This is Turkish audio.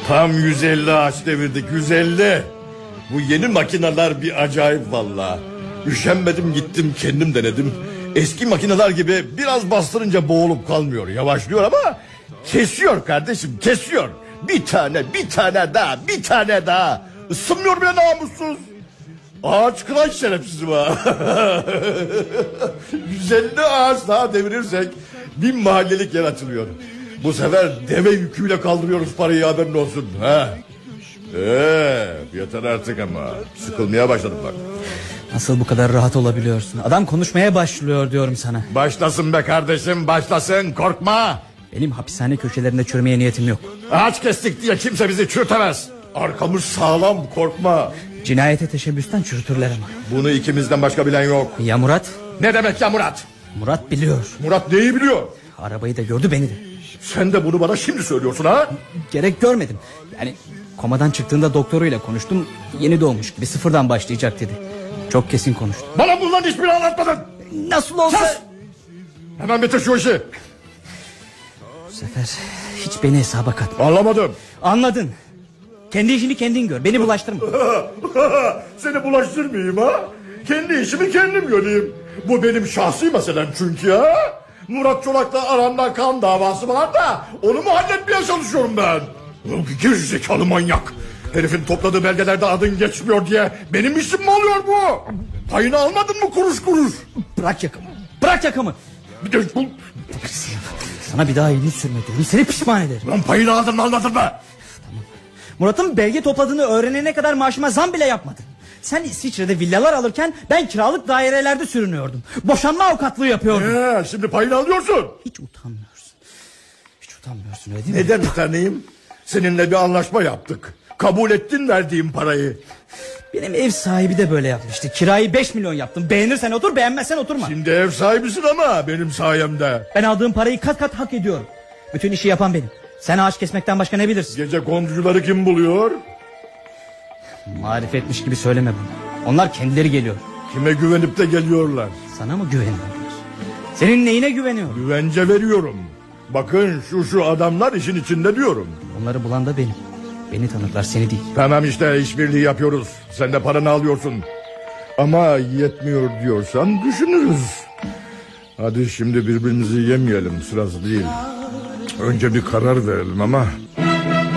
Tam 150 ağaç devirdik, 150. Bu yeni makineler bir acayip vallahi. Üşenmedim, gittim kendim denedim. Eski makineler gibi biraz bastırınca boğulup kalmıyor, yavaşlıyor ama kesiyor kardeşim, kesiyor. Bir tane daha. Isınmıyor bile namussuz. Ağaç kıraç şerefsizim ha. 150 ağaç daha devirirsek 1000 mahallelik yer açılıyor. Bu sefer deve yüküyle kaldırıyoruz parayı, haberin olsun. Yeter artık ama. Sıkılmaya başladım bak. Nasıl bu kadar rahat olabiliyorsun? Adam konuşmaya başlıyor diyorum sana. Başlasın be kardeşim, başlasın, korkma. Benim hapishane köşelerinde çürümeye niyetim yok. Ağaç kestik diye kimse bizi çürütemez. Arkamız sağlam, korkma. Cinayete teşebbüsten çürütürler ama. Bunu ikimizden başka bilen yok. Ya Murat? Ne demek ya Murat? Murat biliyor. Murat neyi biliyor? Arabayı da gördü, beni de. Sen de bunu bana şimdi söylüyorsun ha? Gerek görmedim. Yani komadan çıktığında doktoruyla konuştum. Yeni doğmuş gibi sıfırdan başlayacak dedi. Çok kesin konuştu. Bana bunların hiçbirini anlatmadın. Nasıl olsa... Sus! Hemen bitir şu işi. Bu sefer hiç beni hesaba katma. Anlamadım. Anladın. Kendi işini kendin gör, beni bulaştırma. Seni bulaştırmayayım ha? Kendi işimi kendim göreyim. Bu benim şahsi meselem çünkü ha. Murat Çolak'la aramda kan davası var da onu mu halletmeye çalışıyorum ben? Gerizekalı manyak. Herifin topladığı belgelerde adın geçmiyor diye benim işim mi oluyor bu? Payını almadın mı kuruş kuruş? Bırak yakamı. Bırak yakamı. Sana bir daha elini sürme diyorum. Seni pişman ederim. Ben payını aldın mı almadın mı? Tamam. Murat'ın belge topladığını öğrenene kadar maaşıma zam bile yapmadın. Sen İsviçre'de villalar alırken ben kiralık dairelerde sürünüyordum. Boşanma avukatlığı yapıyordum. Şimdi payını alıyorsun. Hiç utanmıyorsun. Hiç utanmıyorsun, öyle değil mi? Neden utanayım? Seninle bir anlaşma yaptık. Kabul ettin verdiğim parayı. Benim ev sahibi de böyle yapmıştı. Kirayı 5 milyon yaptım. Beğenirsen otur, beğenmezsen oturma. Şimdi ev sahibisin ama benim sayemde. Ben aldığım parayı kat kat hak ediyorum. Bütün işi yapan benim. Sen ağaç kesmekten başka ne bilirsin? Gece konducuları kim buluyor? Marifetmiş gibi söyleme bunu. Onlar kendileri geliyor. Kime güvenip de geliyorlar? Sana mı güveniyorlar? Senin neyine güveniyor? Güvence veriyorum. Bakın şu adamlar işin içinde diyorum. Onları bulan da benim. Beni tanırlar, seni değil. Tamam işte, işbirliği yapıyoruz. Sen de paranı alıyorsun. Ama yetmiyor diyorsan düşünürüz. Hadi şimdi birbirimizi yemeyelim, sırası değil. Önce bir karar verelim ama